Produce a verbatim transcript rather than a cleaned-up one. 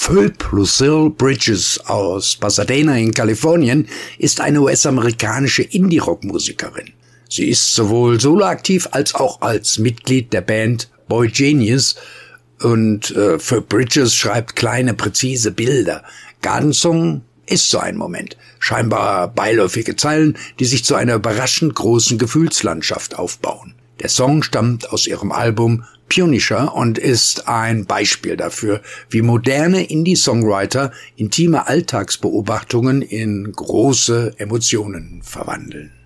Phoebe Lucille Bridges aus Pasadena in Kalifornien ist eine U S-amerikanische Indie-Rock-Musikerin. Sie ist sowohl soloaktiv als auch als Mitglied der Band Boy Genius und äh, Phoebe Bridges schreibt kleine, präzise Bilder. Garden Song ist so ein Moment. Scheinbar beiläufige Zeilen, die sich zu einer überraschend großen Gefühlslandschaft aufbauen. Der Song stammt aus ihrem Album Punisher und ist ein Beispiel dafür, wie moderne Indie-Songwriter intime Alltagsbeobachtungen in große Emotionen verwandeln.